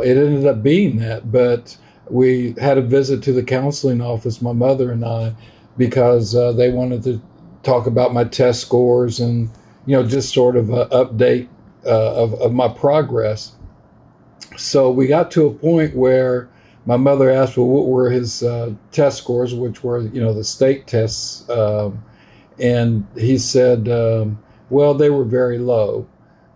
it ended up being that, but we had a visit to the counseling office, my mother and I, because they wanted to talk about my test scores and, just sort of an update of my progress. So we got to a point where my mother asked, well, what were his test scores, which were, the state tests. And he said, well, they were very low,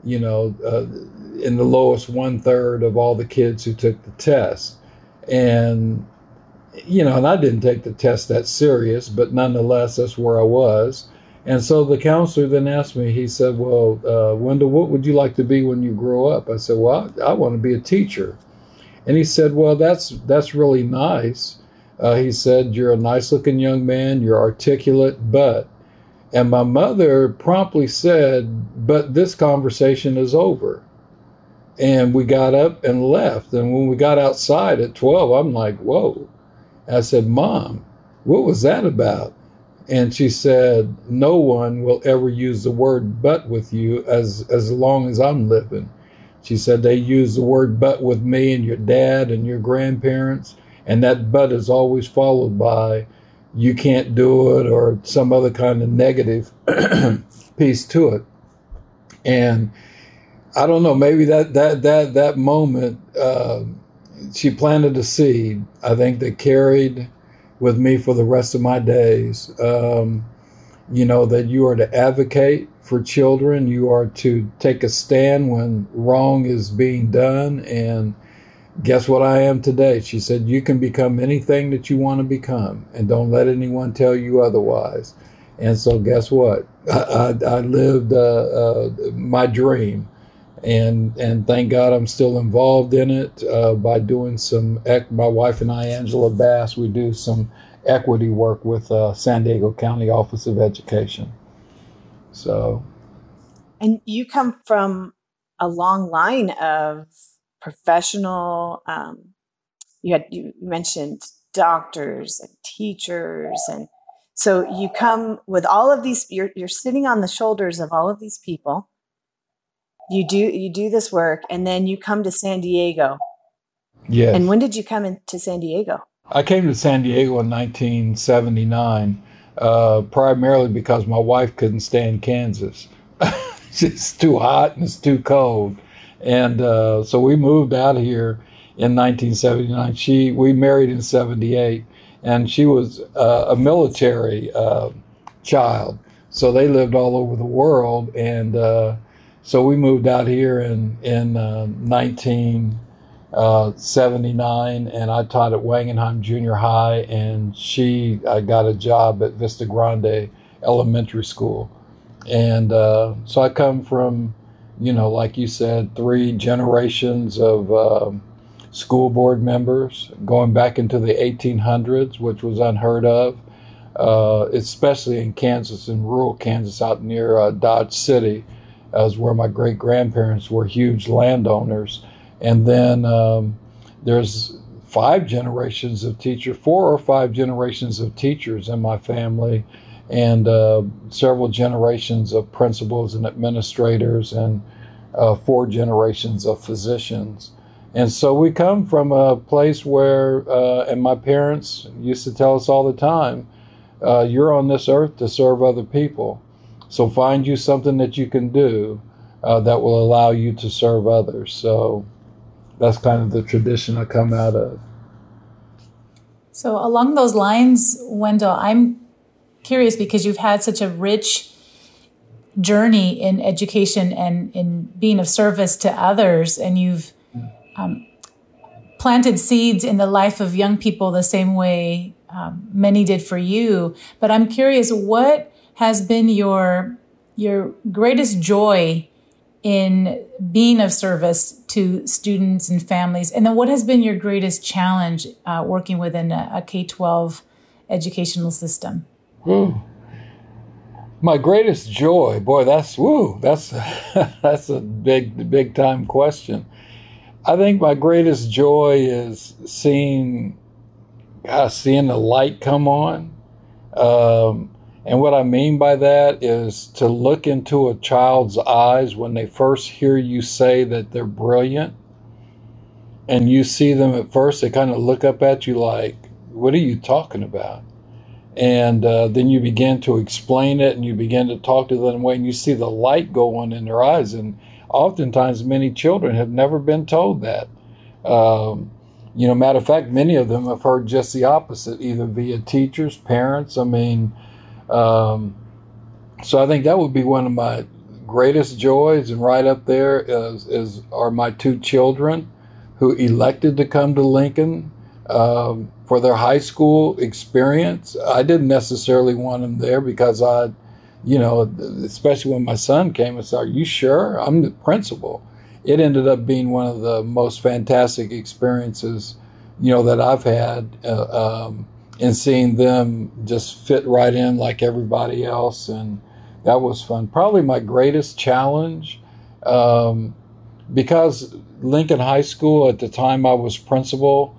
in the lowest 1/3 of all the kids who took the test. And, and I didn't take the test that serious, but nonetheless, that's where I was. And so the counselor then asked me, he said, well, Wendell, what would you like to be when you grow up? I said, well, I want to be a teacher. And he said, well, that's really nice. He said, you're a nice looking young man, you're articulate, but, and my mother promptly said, but this conversation is over. And we got up and left. And when we got outside at 12, I'm like, whoa. I said, Mom, what was that about? And she said, no one will ever use the word but with you as long as I'm living. She said, they use the word but with me and your dad and your grandparents. And that but is always followed by you can't do it or some other kind of negative piece to it. And I don't know, maybe that moment, she planted a seed, I think, that carried with me for the rest of my days. That you are to advocate for children. You are to take a stand when wrong is being done. And guess what I am today? She said, you can become anything that you want to become, and don't let anyone tell you otherwise. And so guess what? I lived my dream. And thank God I'm still involved in it by doing my wife and I, Angela Bass, we do some equity work with San Diego County Office of Education. So. And you come from a long line of professional, you mentioned doctors and teachers. And so you come with all of these, you're sitting on the shoulders of all of these people. You do this work, and then you come to San Diego. Yes. And when did you come into San Diego? I came to San Diego in 1979, primarily because my wife couldn't stand Kansas. It's too hot and it's too cold. And so we moved out here in 1979. We married in 78, and she was a military child. So they lived all over the world, and so we moved out here in 1979, and I taught at Wangenheim Junior High, and she got a job at Vista Grande Elementary School. And so I come from, like you said, 3 generations of school board members going back into the 1800s, which was unheard of, especially in Kansas, in rural Kansas, out near Dodge City. Is where my great-grandparents were huge landowners. And then there's 4 or 5 generations of teachers in my family, and several generations of principals and administrators, and 4 generations of physicians. And so we come from a place where, and my parents used to tell us all the time, you're on this earth to serve other people. So find you something that you can do that will allow you to serve others. So that's kind of the tradition I come out of. So along those lines, Wendell, I'm curious because you've had such a rich journey in education and in being of service to others, and you've planted seeds in the life of young people the same way many did for you. But I'm curious, what has been your greatest joy in being of service to students and families? And then what has been your greatest challenge working within a K-12 educational system? My greatest joy, boy, that's that's a big time question. I think my greatest joy is seeing the light come on. And what I mean by that is to look into a child's eyes when they first hear you say that they're brilliant, and you see them at first, they kind of look up at you like, what are you talking about? And then you begin to explain it, and you begin to talk to them way, and you see the light go on in their eyes. And oftentimes, many children have never been told that. Matter of fact, many of them have heard just the opposite, either via teachers, parents. I mean, so I think that would be one of my greatest joys, and right up there are my two children who elected to come to Lincoln for their high school experience. I didn't necessarily want them there because especially when my son came and said, "Are you sure?" I'm the principal. It ended up being one of the most fantastic experiences, that I've had in seeing them just fit right in like everybody else. And that was fun. Probably my greatest challenge, because Lincoln High School, at the time I was principal,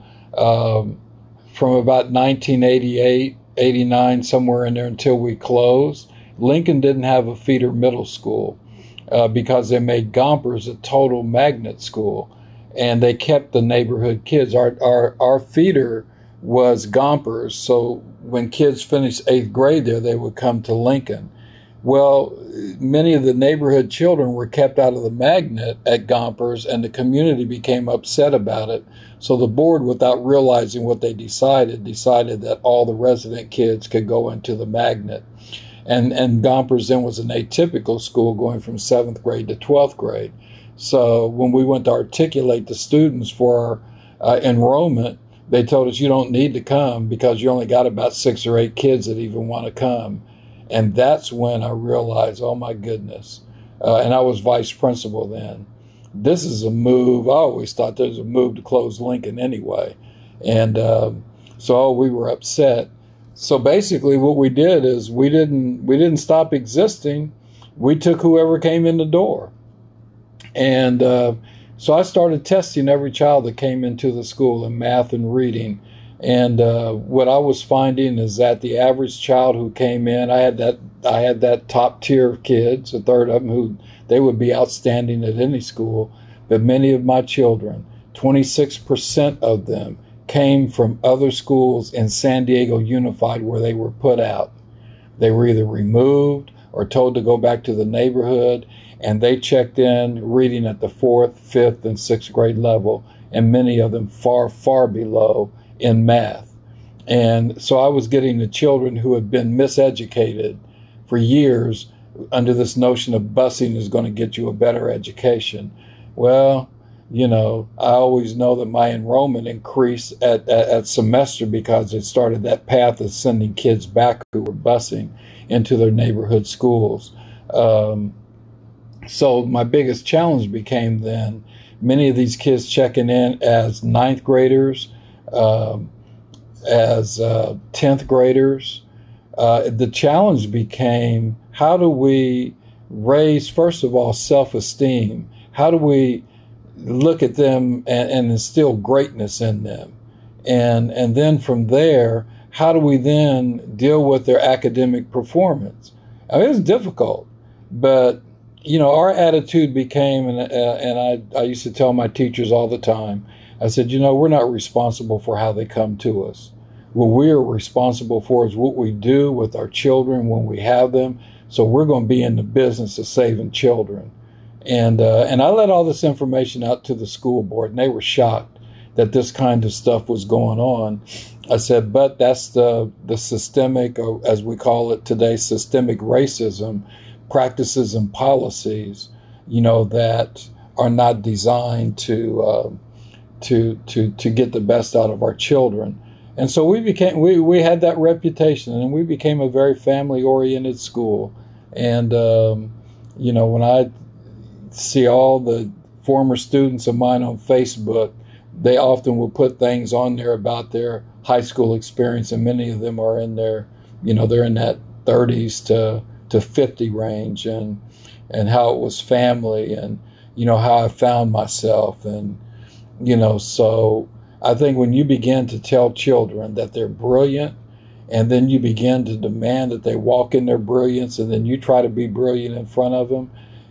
from about 1988, 89, somewhere in there until we closed, Lincoln didn't have a feeder middle school because they made Gompers a total magnet school, and they kept the neighborhood kids. Our feeder was Gompers, so when kids finished 8th grade there, they would come to Lincoln. Well, many of the neighborhood children were kept out of the magnet at Gompers, and the community became upset about it. So the board, without realizing what they decided that all the resident kids could go into the magnet. And Gompers then was an atypical school going from 7th grade to 12th grade. So when we went to articulate the students for enrollment, they told us, you don't need to come because you only got about 6 or 8 kids that even want to come. And that's when I realized, oh my goodness. And I was vice principal then. This is a move. I always thought there was a move to close Lincoln anyway. And so we were upset. So basically what we did is we didn't stop existing. We took whoever came in the door. And so I started testing every child that came into the school in math and reading. And what I was finding is that the average child who came in, I had that top tier of kids, a third of them who they would be outstanding at any school. But many of my children, 26% of them, came from other schools in San Diego Unified where they were put out. They were either removed or told to go back to the neighborhood, and they checked in reading at the 4th, 5th, and 6th grade level, and many of them far, far below in math. And so I was getting the children who had been miseducated for years under this notion of busing is going to get you a better education. Well, I always know that my enrollment increased at semester because it started that path of sending kids back who were busing into their neighborhood schools. So my biggest challenge became then many of these kids checking in as 9th graders, as 10th graders. The challenge became, how do we raise, first of all, self-esteem? How do we look at them and instill greatness in them? And then from there, how do we then deal with their academic performance? I mean, it was difficult, but our attitude became, and I used to tell my teachers all the time, I said, we're not responsible for how they come to us. What we are responsible for is what we do with our children when we have them. So we're going to be in the business of saving children. And I let all this information out to the school board, and they were shocked that this kind of stuff was going on. I said, but that's the systemic, or as we call it today, systemic racism practices and policies, that are not designed to get the best out of our children. And so we had that reputation, and we became a very family-oriented school. And, when I see all the former students of mine on Facebook, they often will put things on there about their high school experience, and many of them are in their, they're in that 30s to 50 range, and how it was family, and, how I found myself. And, so I think when you begin to tell children that they're brilliant, and then you begin to demand that they walk in their brilliance, and then you try to be brilliant in front of them,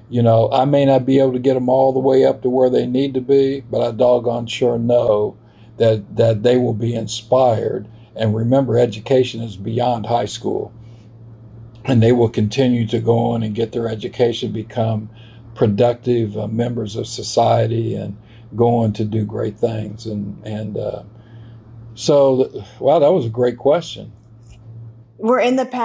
You know, I may not be able to get them all the way up to where they need to be, but I doggone sure know that they will be inspired. And remember, education is beyond high school. And they will continue to go on and get their education, become productive members of society, and go on to do great things. So, wow, that was a great question. We're in the